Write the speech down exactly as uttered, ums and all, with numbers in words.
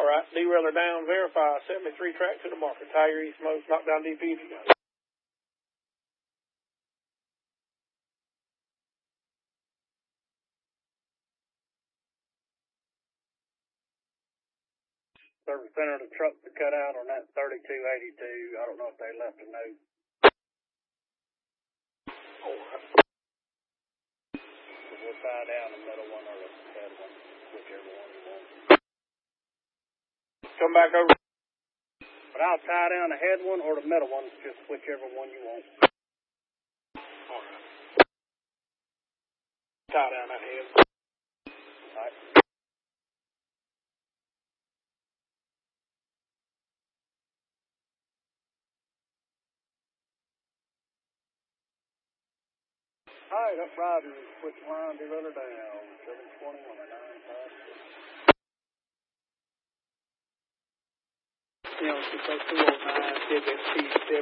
right. Derailleur down, verify, seventy-three track to the marker. Tiger East Most, knock down D P if you got it. Service center, the truck to cut out on that thirty-two eighty-two. I don't know if they left a note. All right. So we'll tie down the middle one or the head one, whichever one you want. Come back over. But I'll tie down the head one or the middle one, just whichever one you want. All right. Tie down that head. All right. All right, up riding, switch line, derailleur down, seven twenty-one or nine five six. You know, six oh two oh nine, T F S T seven.